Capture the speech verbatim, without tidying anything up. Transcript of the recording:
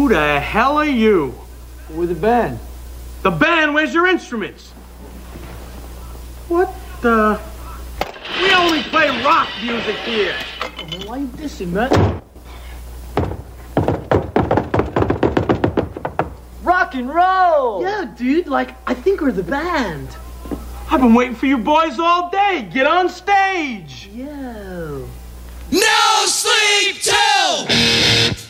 Who the hell are you? We're the band. The band? Where's your instruments? What the? We only play rock music here. Oh, why you dissing, man? Rock and roll! Yeah, dude, like, I think we're the band. I've been waiting for you boys all day. Get on stage. Yo. No sleep till